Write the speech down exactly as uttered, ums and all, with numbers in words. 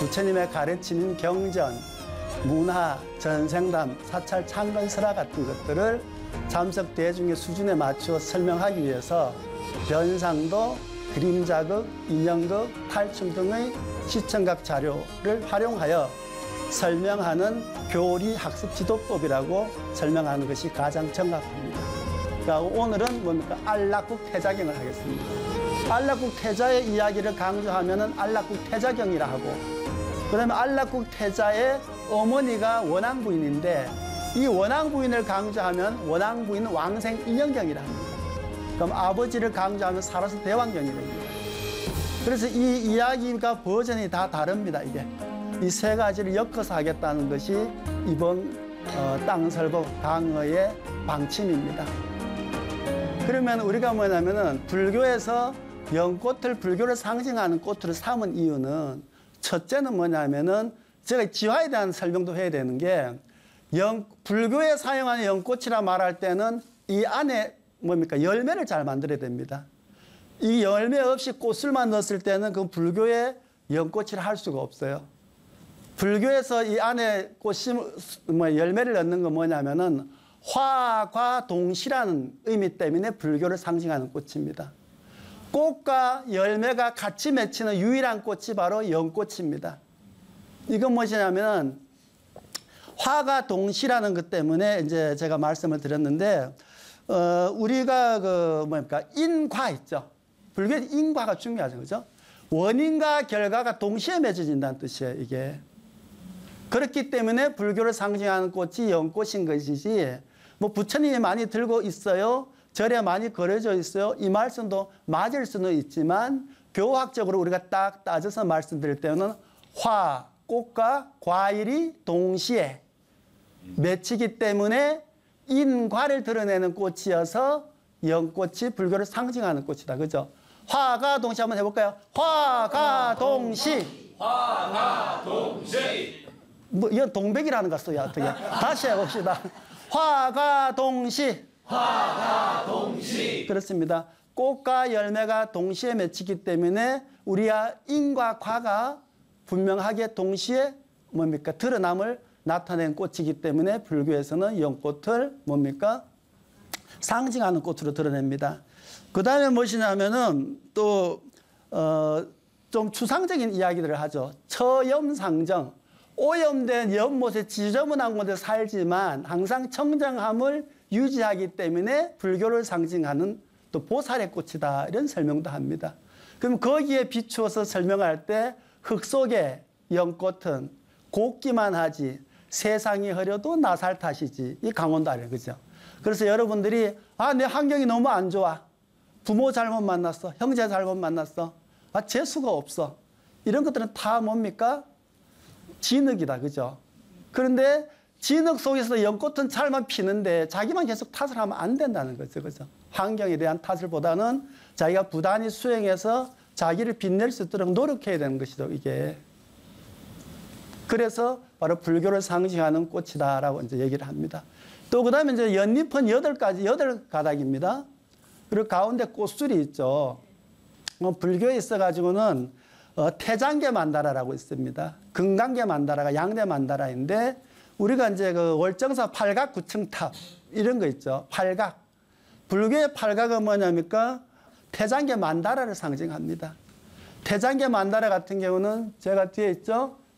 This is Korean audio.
부처님의 가르치는 경전, 문화, 전생담, 사찰 창건설화 같은 것들을 참석 대중의 수준에 맞추어 설명하기 위해서 변상도, 그림자극, 인형극, 탈춤 등의 시청각 자료를 활용하여 설명하는 교리 학습 지도법이라고 설명하는 것이 가장 정확합니다. 그러니까 오늘은 뭡니까? 안락국 태자경을 하겠습니다. 안락국 태자의 이야기를 강조하면은 안락국 태자경이라 하고, 그다음에 안락국 태자의 어머니가 원앙부인인데 이 원앙부인을 강조하면 원앙부인 왕생 인형경이라 합니다. 그럼 아버지를 강조하면 살아서 대왕경이 됩니다. 그래서 이 이야기가 버전이 다 다릅니다. 이게 이 세 가지를 엮어서 하겠다는 것이 이번 어, 땅설법 강의의 방침입니다. 그러면 우리가 뭐냐면은 불교에서 연꽃을 불교를 상징하는 꽃으로 삼은 이유는 첫째는 뭐냐면은 제가 지화에 대한 설명도 해야 되는 게 연, 불교에 사용하는 연꽃이라 말할 때는 이 안에 뭡니까? 열매를 잘 만들어야 됩니다. 이 열매 없이 꽃술만 넣었을 때는 그 불교의 연꽃이라 할 수가 없어요. 불교에서 이 안에 꽃이 뭐 열매를 넣는 건 뭐냐면은 화과 동시라는 의미 때문에 불교를 상징하는 꽃입니다. 꽃과 열매가 같이 맺히는 유일한 꽃이 바로 연꽃입니다. 이건 무엇이냐면 화가 동시라는 것 때문에 이제 제가 말씀을 드렸는데 어, 우리가 그 뭡니까? 인과 있죠. 불교의 인과가 중요하죠. 그죠? 원인과 결과가 동시에 맺어진다는 뜻이에요, 이게. 그렇기 때문에 불교를 상징하는 꽃이 연꽃인 것이지, 뭐 부처님이 많이 들고 있어요. 절에 많이 걸어져 있어요. 이 말씀도 맞을 수는 있지만 교학적으로 우리가 딱 따져서 말씀드릴 때는 화, 꽃과 과일이 동시에 맺히기 때문에 인과를 드러내는 꽃이어서 연꽃이 불교를 상징하는 꽃이다. 그죠? 화가 동시 한번 해볼까요? 화가 동시. 화가 동시. 뭐 이건 동백이라는 것이야. 어떻게? 다시 해봅시다. 화가 동시. 화가 동시. 그렇습니다. 꽃과 열매가 동시에 맺히기 때문에 우리가 인과 과가 분명하게 동시에 뭡니까? 드러남을 나타낸 꽃이기 때문에 불교에서는 연꽃을 뭡니까? 상징하는 꽃으로 드러냅니다. 그 다음에 무엇이냐면은 또, 어, 좀 추상적인 이야기들을 하죠. 처염상정. 오염된 연못에 지저분한 곳에 살지만 항상 청정함을 유지하기 때문에 불교를 상징하는 또 보살의 꽃이다. 이런 설명도 합니다. 그럼 거기에 비추어서 설명할 때 흙 속에 연꽃은 곱기만 하지 세상이 흐려도 나살 탓이지. 이 강원도 아니에요. 그죠? 그래서 여러분들이 아, 내 환경이 너무 안 좋아. 부모 잘못 만났어. 형제 잘못 만났어. 아, 재수가 없어. 이런 것들은 다 뭡니까? 진흙이다. 그죠? 그런데 진흙 속에서 연꽃은 잘만 피는데 자기만 계속 탓을 하면 안 된다는 거죠. 그죠? 환경에 대한 탓을보다는 자기가 부단히 수행해서 자기를 빛낼 수 있도록 노력해야 되는 것이죠. 이게. 그래서 바로 불교를 상징하는 꽃이다라고 이제 얘기를 합니다. 또 그 다음에 이제 연잎은 여덟 가지, 여덟 가닥입니다. 그리고 가운데 꽃술이 있죠. 어, 불교에 있어가지고는 어, 태장계 만다라라고 있습니다. 금강계 만다라가 양대 만다라인데 우리가 이제 그 월정사 팔각 구층탑 이런 거 있죠. 팔각. 불교의 팔각은 뭐냐니까 태장계 만다라를 상징합니다. 태장계 만다라 같은 경우는 제가 뒤에 있죠.